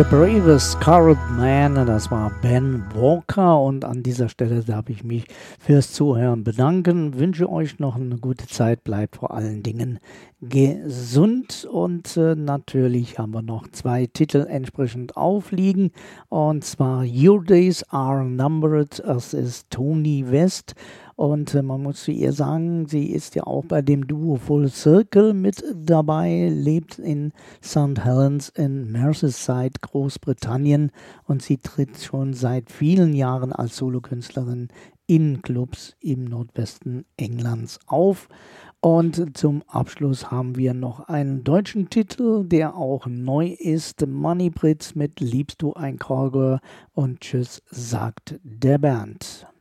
The Bravest Scarlet Man, das war Ben Walker, und an dieser Stelle darf ich mich fürs Zuhören bedanken, wünsche euch noch eine gute Zeit, bleibt vor allen Dingen gesund, und natürlich haben wir noch 2 Titel entsprechend aufliegen, und zwar Your Days Are Numbered, das ist Tony West. Und man muss zu ihr sagen, sie ist ja auch bei dem Duo Full Circle mit dabei, lebt in St. Helens in Merseyside, Großbritannien, und sie tritt schon seit vielen Jahren als Solokünstlerin in Clubs im Nordwesten Englands auf. Und zum Abschluss haben wir noch einen deutschen Titel, der auch neu ist, Money Brits mit Liebst du ein Callgirl, und tschüss sagt der Bernd.